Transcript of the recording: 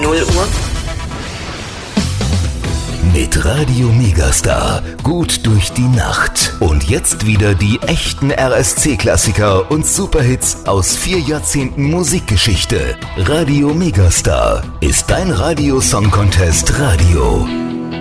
0 Uhr. Mit Radio Megastar gut durch die Nacht. Und jetzt wieder die echten RSC-Klassiker und Superhits aus 4 Jahrzehnten Musikgeschichte. Radio Megastar ist dein Radio-Song-Contest Radio.